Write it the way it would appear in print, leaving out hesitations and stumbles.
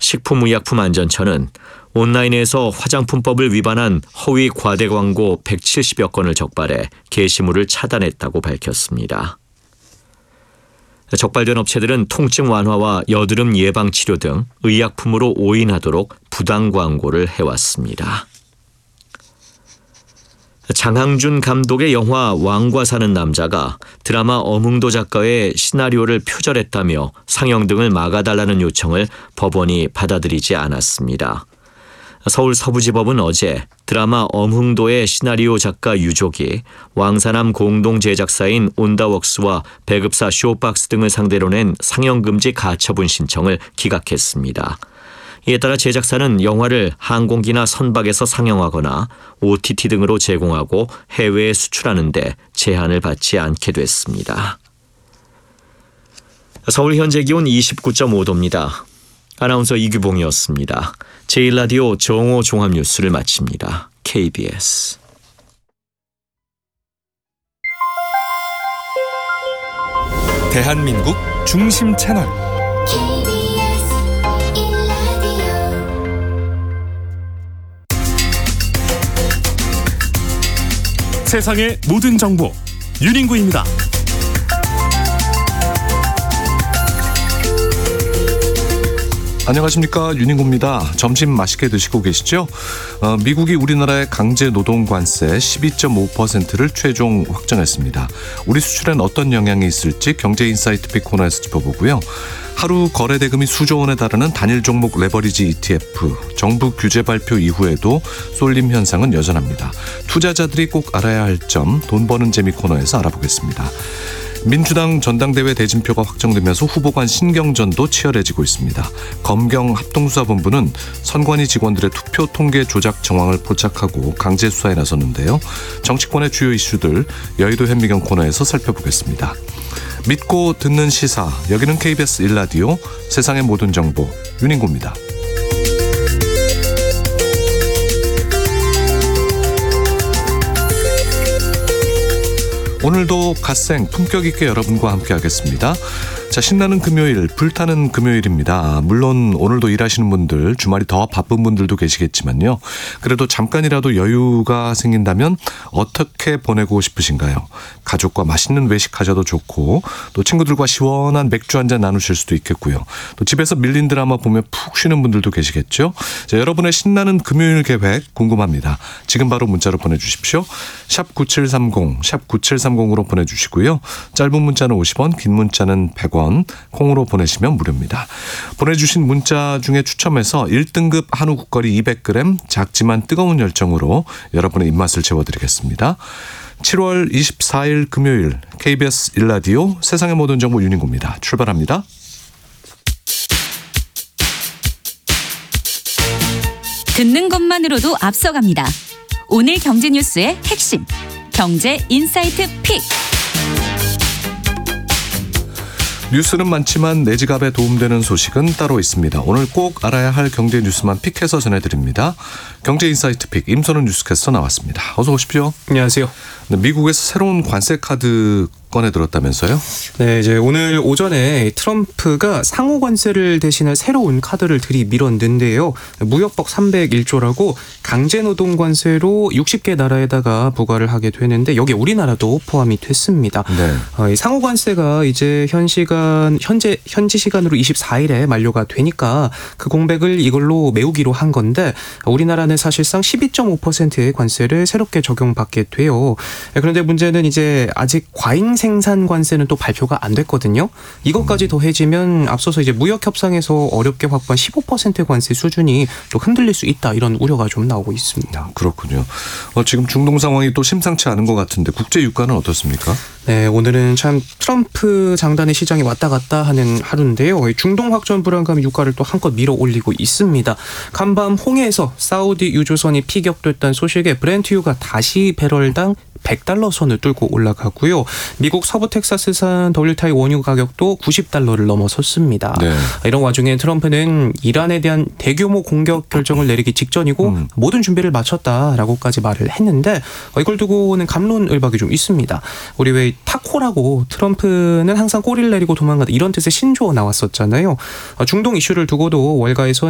식품의약품안전처는 온라인에서 화장품법을 위반한 허위 과대 광고 170여 건을 적발해 게시물을 차단했다고 밝혔습니다. 적발된 업체들은 통증 완화와 여드름 예방 치료 등 의약품으로 오인하도록 부당 광고를 해왔습니다. 장항준 감독의 영화 왕과 사는 남자가 드라마 엄흥도 작가의 시나리오를 표절했다며 상영 등을 막아달라는 요청을 법원이 받아들이지 않았습니다. 서울 서부지법은 어제 드라마 엄흥도의 시나리오 작가 유족이 왕사남 공동 제작사인 온다웍스와 배급사 쇼박스 등을 상대로 낸 상영금지 가처분 신청을 기각했습니다. 이에 따라 제작사는 영화를 항공기나 선박에서 상영하거나 OTT 등으로 제공하고 해외에 수출하는 데 제한을 받지 않게 됐습니다. 서울 현재 기온 29.5도입니다. 아나운서 이규봉이었습니다. 제1라디오 정오 종합뉴스를 마칩니다. KBS 대한민국 중심 채널 세상의 모든 정보 윤인구입니다. 안녕하십니까, 윤인구입니다. 점심 맛있게 드시고 계시죠? 미국이 우리나라의 강제 노동 관세 12.5%를 최종 확정했습니다. 우리 수출엔 어떤 영향이 있을지 경제인사이트픽 코너에서 짚어보고요. 하루 거래 대금이 수조 원에 달하는 단일 종목 레버리지 ETF, 정부 규제 발표 이후에도 쏠림 현상은 여전합니다. 투자자들이 꼭 알아야 할 점, 돈 버는 재미 코너에서 알아보겠습니다. 민주당 전당대회 대진표가 확정되면서 후보 간 신경전도 치열해지고 있습니다. 검경 합동수사본부는 선관위 직원들의 투표 통계 조작 정황을 포착하고 강제 수사에 나섰는데요. 정치권의 주요 이슈들 여의도 현미경 코너에서 살펴보겠습니다. 믿고 듣는 시사, 여기는 KBS 1라디오 세상의 모든 정보 윤인구입니다. 오늘도 갓생 품격 있게 여러분과 함께 하겠습니다. 자, 신나는 금요일, 불타는 금요일입니다. 물론 오늘도 일하시는 분들, 주말이 더 바쁜 분들도 계시겠지만요. 그래도 잠깐이라도 여유가 생긴다면 어떻게 보내고 싶으신가요? 가족과 맛있는 외식하셔도 좋고, 또 친구들과 시원한 맥주 한잔 나누실 수도 있겠고요. 또 집에서 밀린 드라마 보며 푹 쉬는 분들도 계시겠죠. 자, 여러분의 신나는 금요일 계획 궁금합니다. 지금 바로 문자로 보내주십시오. 샵 9730, 샵 9730으로 보내주시고요. 짧은 문자는 50원, 긴 문자는 100원, 콩으로 보내시면 무료입니다. 보내주신 문자 중에 추첨해서 1등급 한우 국거리 200g, 작지만 뜨거운 열정으로 여러분의 입맛을 채워드리겠습니다. 7월 24일 금요일 KBS 1라디오 세상의 모든 정보 윤인구입니다. 출발합니다. 듣는 것만으로도 앞서갑니다. 오늘 경제 뉴스의 핵심, 경제 인사이트 픽. 뉴스는 많지만 내 지갑에 도움되는 소식은 따로 있습니다. 오늘 꼭 알아야 할 경제 뉴스만 픽해서 전해드립니다. 경제인사이트 픽 임선훈 뉴스캐스터 나왔습니다. 어서 오십시오. 안녕하세요. 네, 미국에서 새로운 관세 카드 꺼내 들었다면서요? 네, 이제 오늘 오전에 트럼프가 상호 관세를 대신할 새로운 카드를 들이밀었는데요. 무역법 301조라고 강제 노동 관세로 60개 나라에다가 부과를 하게 되는데 여기에 우리나라도 포함이 됐습니다. 네. 상호 관세가 이제 현지 시간으로 24일에 만료가 되니까 그 공백을 이걸로 메우기로 한 건데 우리나라는 사실상 12.5%의 관세를 새롭게 적용받게 돼요. 그런데 문제는 이제 아직 과잉 생산 관세는 또 발표가 안 됐거든요. 이것까지 더해지면 앞서서 이제 무역 협상에서 어렵게 확보한 15% 관세 수준이 또 흔들릴 수 있다, 이런 우려가 좀 나오고 있습니다. 그렇군요. 지금 중동 상황이 또 심상치 않은 것 같은데 국제 유가는 어떻습니까? 네, 오늘은 참 트럼프 장단의 시장이 왔다 갔다 하는 하루인데요. 중동 확전 불안감이 유가를 또 한껏 밀어 올리고 있습니다. 간밤 홍해에서 사우디 유조선이 피격됐다는 소식에 브렌트유가 다시 배럴당 $100 선을 뚫고 올라가고요. 미국 서부 텍사스산 WTI 원유 가격도 $90를 넘어섰습니다. 네. 이런 와중에 트럼프는 이란에 대한 대규모 공격 결정을 내리기 직전이고 모든 준비를 마쳤다라고까지 말을 했는데 이걸 두고는 갑론을박이 좀 있습니다. 우리 왜 타코라고 트럼프는 항상 꼬리를 내리고 도망가다 이런 뜻의 신조어 나왔었잖아요. 중동 이슈를 두고도 월가에서